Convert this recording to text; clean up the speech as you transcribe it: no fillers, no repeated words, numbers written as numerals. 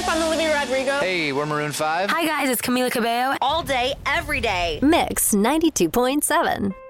I'm Olivia Rodrigo. Hey, we're Maroon 5. Hi, guys. It's Camila Cabello. All day, every day. Mix 92.7.